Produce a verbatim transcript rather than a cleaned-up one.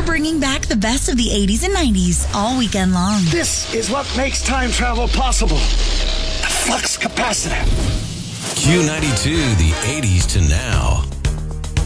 We're bringing back the best of the eighties and nineties all weekend long. This is what makes time travel possible. The flux capacitor. Q ninety-two, the eighties to now.